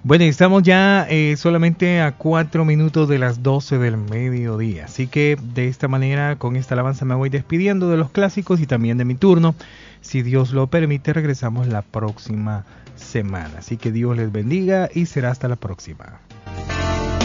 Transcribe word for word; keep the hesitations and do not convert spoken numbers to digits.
Bueno, estamos ya eh, solamente a cuatro minutos de las doce del mediodía. Así que de esta manera, con esta alabanza me voy despidiendo de los clásicos y también de mi turno. Si Dios lo permite, regresamos la próxima semana. Así que Dios les bendiga y será hasta la próxima.